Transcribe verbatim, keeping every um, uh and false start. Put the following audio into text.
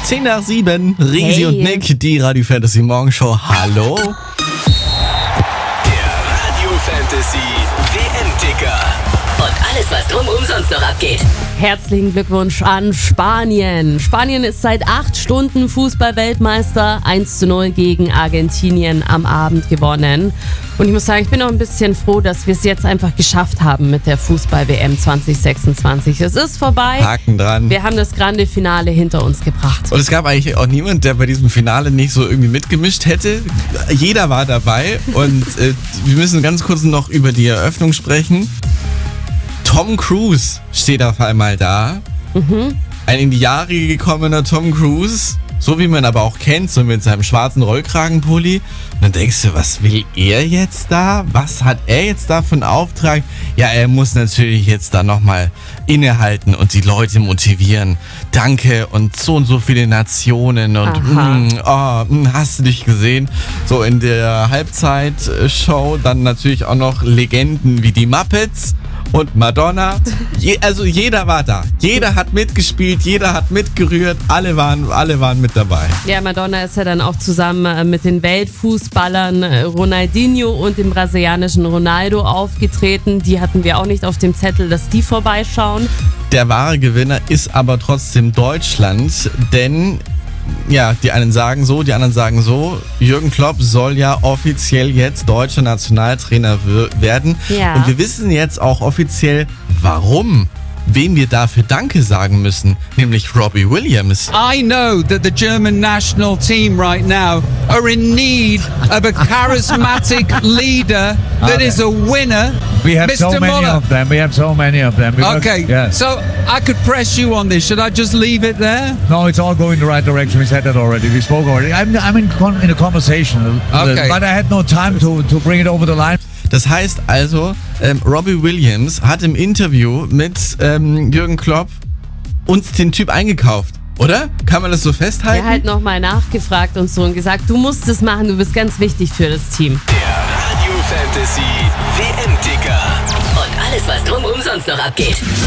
zehn nach sieben, Risi Hey. und Nick, die Radio Fantasy Morgenshow. Hallo. Der Radio Fantasy W M-Ticker. Und alles, was drumherum sonst noch abgeht. Herzlichen Glückwunsch an Spanien. Spanien ist seit acht Stunden Fußball-Weltmeister. eins zu null gegen Argentinien am Abend gewonnen. Und ich muss sagen, ich bin auch ein bisschen froh, dass wir es jetzt einfach geschafft haben mit der Fußball-W M zwanzig sechsundzwanzig. Es ist vorbei. Haken dran. Wir haben das grande Finale hinter uns gebracht. Und es gab eigentlich auch niemand, der bei diesem Finale nicht so irgendwie mitgemischt hätte. Jeder war dabei und äh, wir müssen ganz kurz noch über die Eröffnung sprechen. Tom Cruise steht auf einmal da. Mhm. Ein in die Jahre gekommener Tom Cruise, so wie man aber auch kennt, so mit seinem schwarzen Rollkragenpulli. Und dann denkst du, was will er jetzt da? Was hat er jetzt da für einen Auftrag? Ja, er muss natürlich jetzt da nochmal innehalten und die Leute motivieren. Danke und so und so viele Nationen und mm, oh, mm, hast du dich gesehen? So in der Halbzeitshow dann natürlich auch noch Legenden wie die Muppets und Madonna. Je, also jeder war da. Jeder hat mitgespielt, jeder hat mitgerührt, alle waren, alle waren mit dabei. Ja, Madonna ist ja dann auch zusammen äh, mit den Weltfußballern äh, Ronaldinho und dem brasilianischen Ronaldo aufgetreten. Die hatten wir auch nicht auf dem Zettel, dass die vorbeischauen. Der wahre Gewinner ist aber trotzdem Deutschland, denn ja, die einen sagen so, die anderen sagen so. Jürgen Klopp soll ja offiziell jetzt deutscher Nationaltrainer w- werden. Ja. Und wir wissen jetzt auch offiziell, warum. Wem wir dafür Danke sagen müssen, nämlich Robbie Williams. I know that the German national team right now are in need of a charismatic leader that is a winner. We have Mister so many Muller. of them. We have so many of them. Because- Okay, Yes. so I could press you on this. Should I just leave it there? No, it's all going the right direction. We said that already. We spoke already. I'm, I'm in, con- in a conversation, Okay. but I had no time to, to bring it over the line. Das heißt also, ähm, Robbie Williams hat im Interview mit ähm, Jürgen Klopp uns den Typ eingekauft, oder? Kann man das so festhalten? Er hat nochmal nachgefragt und so und gesagt, du musst es machen, du bist ganz wichtig für das Team. Der Radio Fantasy W M-Ticker. Und alles, was drumherum sonst noch abgeht.